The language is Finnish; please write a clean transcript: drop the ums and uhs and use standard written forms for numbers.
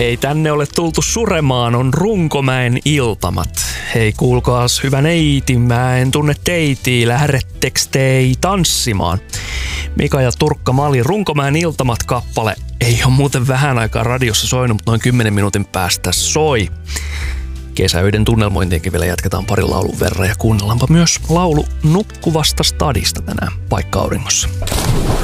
Ei tänne ole tultu suremaan, on Runkomäen iltamat. Hei kuulkaas, hyvä neiti, mä en tunne teitii, lähdetteks tei tanssimaan? Mika ja Turkka Mali, Runkomäen iltamat-kappale ei ole muuten vähän aikaa radiossa soinut, mutta noin 10 minuutin päästä soi. Kesäyiden tunnelmointiinkin vielä jatketaan parin laulun verran ja kuunnellaanpa myös laulu Nukkuvasta stadista tänään Paikka-auringossa.